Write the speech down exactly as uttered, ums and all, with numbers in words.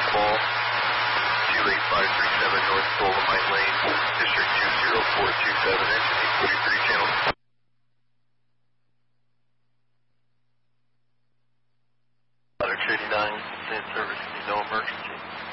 Mall, two eight five three seven North Dolomite Lane, District two zero four two seven, engine eight forty-three, channel. Ladder eighty-nine, in service, no emergency.